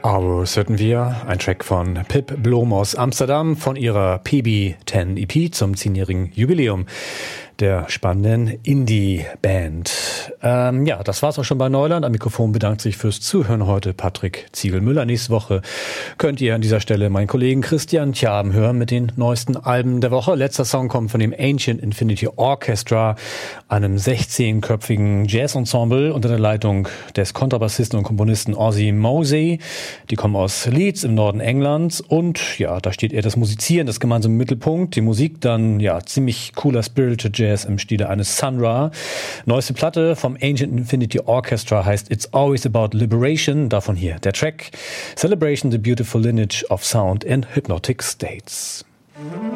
Hours hörten wir, ein Track von Pip Blom aus Amsterdam von ihrer PB10 EP zum 10-jährigen Jubiläum der spannenden Indie-Band. Ja, das war's auch schon bei Neuland. Am Mikrofon bedankt sich fürs Zuhören heute Patrick Ziegel-Müller. Nächste Woche könnt ihr an dieser Stelle meinen Kollegen Christian Tjaben hören mit den neuesten Alben der Woche. Letzter Song kommt von dem Ancient Infinity Orchestra, einem 16-köpfigen Jazz-Ensemble unter der Leitung des Kontrabassisten und Komponisten Ozzy Mosey. Die kommen aus Leeds im Norden Englands und ja, da steht eher das Musizieren, das gemeinsame Mittelpunkt. Die Musik dann, ja, ziemlich cooler Spiritual Jazz im Stile eines Sun Ra. Neueste Platte vom Ancient Infinity Orchestra heißt It's Always About Liberation. Davon hier der Track Celebration the Beautiful Lineage of Sound in Hypnotic States.